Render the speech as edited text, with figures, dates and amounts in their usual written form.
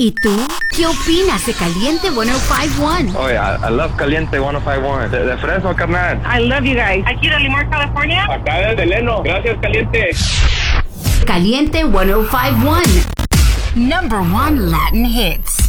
¿Y tú? ¿Qué opinas de Caliente 105.1? Oh, yeah, I love Caliente 105.1. De Fresno, carnal. I love you guys. Aquí de Limor, California. Acá desde Leno. Gracias, Caliente. Caliente 105.1. Number 1 Latin hits.